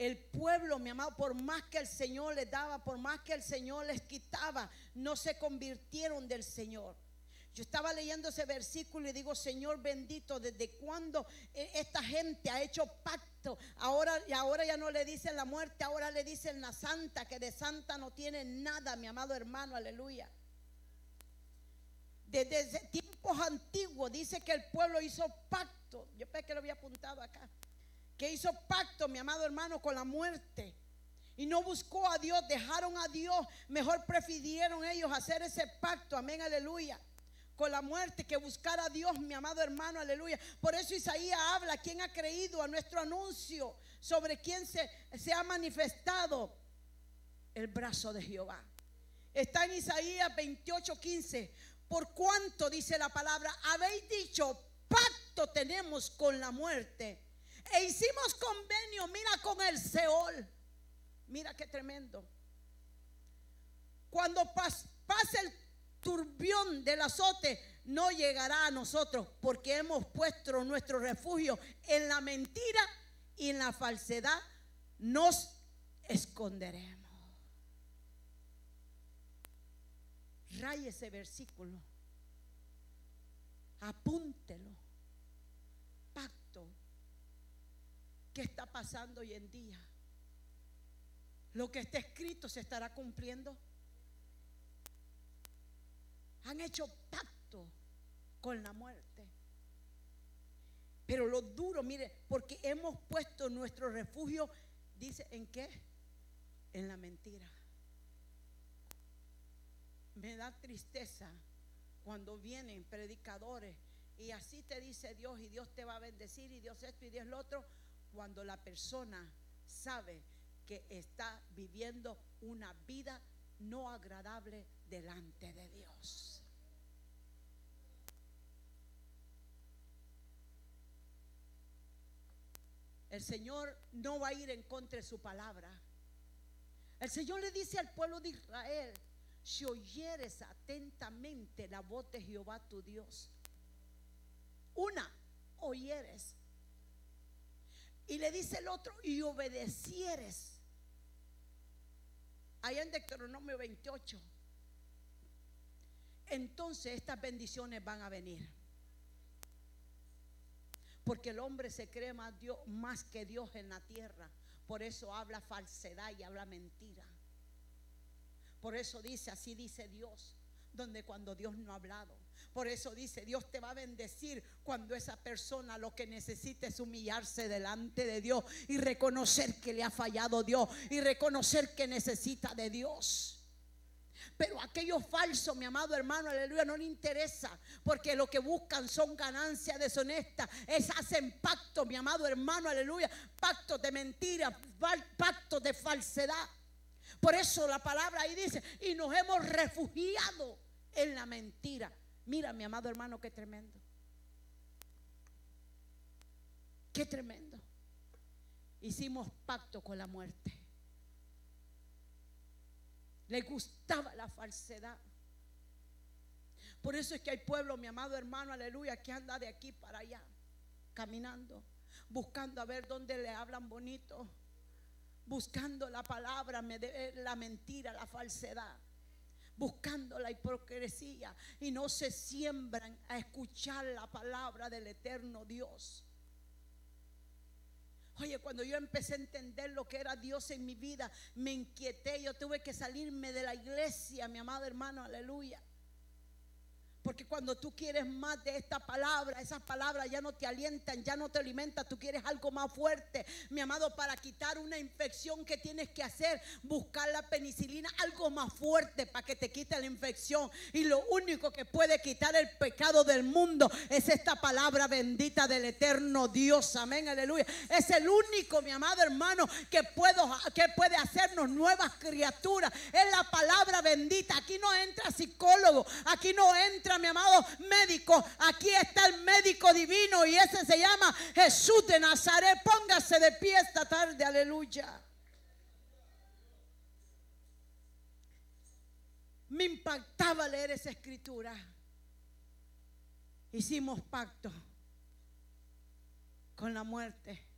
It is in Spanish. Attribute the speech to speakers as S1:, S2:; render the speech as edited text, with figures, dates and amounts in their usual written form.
S1: el pueblo, mi amado, por más que el Señor les daba, por más que el Señor les quitaba, no se convirtieron del Señor. Yo estaba leyendo ese versículo y digo, Señor bendito, ¿desde cuándo esta gente ha hecho pacto? Ahora ya no le dicen la muerte, ahora le dicen la santa, que de santa no tiene nada, mi amado hermano, aleluya. Desde tiempos antiguos dice que el pueblo hizo pacto. Yo pensé que lo había apuntado acá. Que hizo pacto, mi amado hermano, con la muerte. Y no buscó a Dios, dejaron a Dios. Mejor prefirieron ellos hacer ese pacto, amén, aleluya, con la muerte, que buscar a Dios, mi amado hermano, aleluya. Por eso Isaías habla, ¿quién ha creído a nuestro anuncio? Sobre quién se ha manifestado el brazo de Jehová. Está en Isaías 28:15. Por cuanto, dice la palabra, habéis dicho, pacto tenemos con la muerte, e hicimos convenio, mira, con el Seol. Mira qué tremendo. Cuando pase el turbión del azote, no llegará a nosotros, porque hemos puesto nuestro refugio en la mentira y en la falsedad nos esconderemos. Raye ese versículo, apúntelo. Pacto. ¿Qué está pasando hoy en día? Lo que está escrito se estará cumpliendo. Han hecho pacto con la muerte. Pero lo duro, mire, porque hemos puesto nuestro refugio, dice, ¿en qué? En la mentira. Me da tristeza cuando vienen predicadores y así te dice Dios, y Dios te va a bendecir, y Dios esto y Dios lo otro, cuando la persona sabe que está viviendo una vida no agradable delante de Dios. El Señor no va a ir en contra de su palabra. El Señor le dice al pueblo de Israel: si oyeres atentamente la voz de Jehová tu Dios, oyeres, y le dice el otro, y obedecieres. Allá en Deuteronomio 28, entonces estas bendiciones van a venir. Porque el hombre se cree más que Dios en la tierra. Por eso habla falsedad y habla mentira. Por eso dice, así dice Dios, donde cuando Dios no ha hablado. Por eso dice, Dios te va a bendecir cuando esa persona lo que necesita es humillarse delante de Dios y reconocer que le ha fallado Dios y reconocer que necesita de Dios. Pero aquellos falsos, mi amado hermano, aleluya, no le interesa, porque lo que buscan son ganancias deshonestas. Hacen pacto, mi amado hermano, aleluya, pactos de mentira, pactos de falsedad. Por eso la palabra ahí dice, y nos hemos refugiado en la mentira. Mira, mi amado hermano, qué tremendo. Qué tremendo. Hicimos pacto con la muerte. Le gustaba la falsedad. Por eso es que hay pueblo, mi amado hermano, aleluya, que anda de aquí para allá, caminando, buscando a ver dónde le hablan bonito, buscando la palabra, la mentira, la falsedad, buscando la hipocresía, y no se siembran a escuchar la palabra del eterno Dios. Oye, cuando yo empecé a entender lo que era Dios en mi vida, me inquieté. Yo tuve que salirme de la iglesia, mi amado hermano, aleluya. Porque cuando tú quieres más de esta palabra, esas palabras ya no te alientan, ya no te alimentan. Tú quieres algo más fuerte, mi amado, para quitar una infección. que tienes que hacer? Buscar la penicilina, algo más fuerte para que te quite la infección. Y lo único que puede quitar el pecado del mundo es esta palabra bendita del eterno Dios, amén, aleluya. Es el único, mi amado hermano, que puede hacernos nuevas criaturas. Es la palabra bendita. Aquí no entra psicólogo, aquí no entra, mi amado, médico. Aquí está el médico divino, y ese se llama Jesús de Nazaret. Póngase de pie esta tarde, aleluya. Me impactaba leer esa escritura. Hicimos pacto con la muerte.